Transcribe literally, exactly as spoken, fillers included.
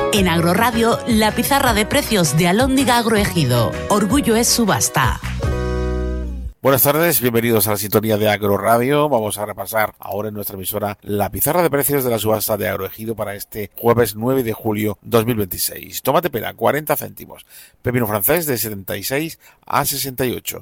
En Agroradio, la pizarra de precios de Alhóndiga Agroejido. Orgullo es subasta. Buenas tardes, bienvenidos a la sintonía de Agroradio. Vamos a repasar ahora en nuestra emisora la pizarra de precios de la subasta de Agroejido para este jueves nueve de julio dos mil veintiséis. Tomate pera, cuarenta céntimos. Pepino francés de setenta y seis a sesenta y ocho.